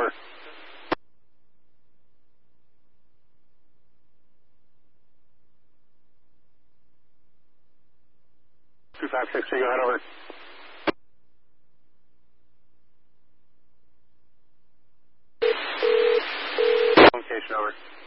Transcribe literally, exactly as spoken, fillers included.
over. two five six three, go ahead, over. Location, over.